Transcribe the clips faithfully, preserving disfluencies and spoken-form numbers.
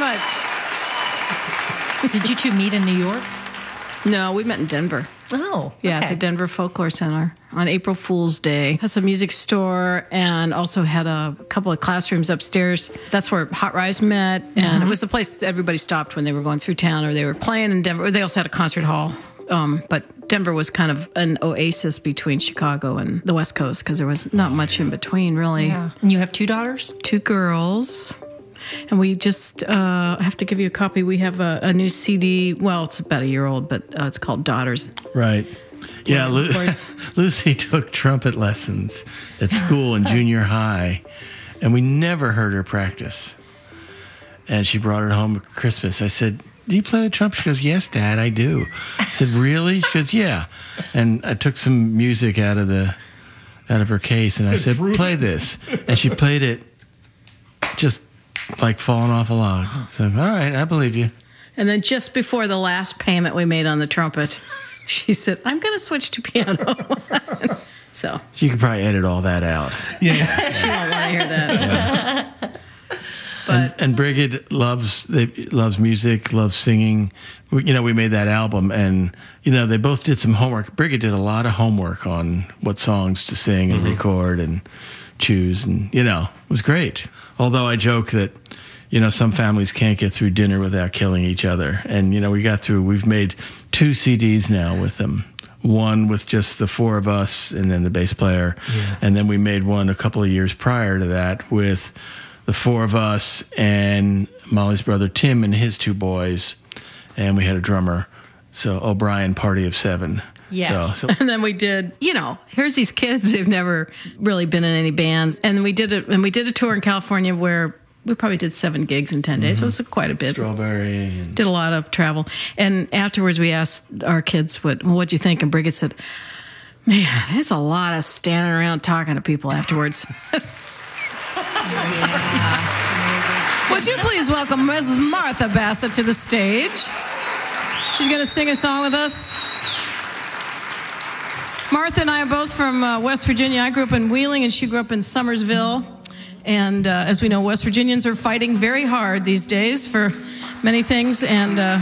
much. Did you two meet in New York? No, we met in Denver. Oh, yeah, okay. at the Denver Folklore Center on April Fool's Day. Has a music store and also had a couple of classrooms upstairs. That's where Hot Rise met, and mm-hmm. it was the place that everybody stopped when they were going through town or they were playing in Denver. They also had a concert hall, um, but Denver was kind of an oasis between Chicago and the West Coast because there was not much in between, really. Yeah. And you have two daughters? Two girls. And we just, uh, I have to give you a copy. We have a, a new C D. Well, it's about a year old, but uh, it's called Daughters. Right. Yeah, Lu- Lucy took trumpet lessons at school in junior high, and we never heard her practice. And she brought it home at Christmas. I said, do you play the trumpet? She goes, yes, Dad, I do. I said, really? She goes, yeah. And I took some music out of the out of her case, and I said, play this. And she played it just like falling off a log. So, all right, I believe you. And then just before the last payment we made on the trumpet, she said, I'm going to switch to piano. So you could probably edit all that out. Yeah. She won't want to hear that. Yeah. But and, and Brigid loves they, loves music, loves singing. We, you know, we made that album, and you know, they both did some homework. Brigid did a lot of homework on what songs to sing and mm-hmm. record and choose, and you know, it was great. Although I joke that, you know, some families can't get through dinner without killing each other. And, you know, we got through, we've made two C Ds now with them. One with just the four of us and then the bass player. Yeah. And then we made one a couple of years prior to that with the four of us and Molly's brother Tim and his two boys. And we had a drummer. So O'Brien Party of Seven. Yes. So, so. And then we did, you know, here's these kids, they've never really been in any bands. And we did it, and we did a tour in California where we probably did seven gigs in ten days. Mm-hmm. So it was quite a bit. Strawberry. And... Did a lot of travel. And afterwards we asked our kids, what well, what'd you think? And Brigid said, man, it's a lot of standing around talking to people afterwards. Yeah. Would you please welcome Missus Martha Bassett to the stage? She's going to sing a song with us. Martha and I are both from uh, West Virginia. I grew up in Wheeling, and she grew up in Summersville. And uh, as we know, West Virginians are fighting very hard these days for many things. And uh,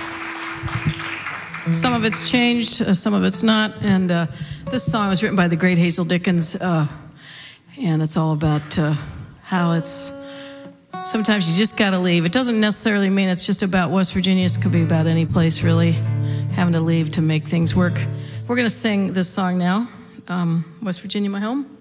some of it's changed, uh, some of it's not. And uh, this song was written by the great Hazel Dickens. Uh, and it's all about uh, how it's... Sometimes you just got to leave. It doesn't necessarily mean it's just about West Virginia. It could be about any place, really, having to leave to make things work. We're going to sing this song now, um, West Virginia, My Home.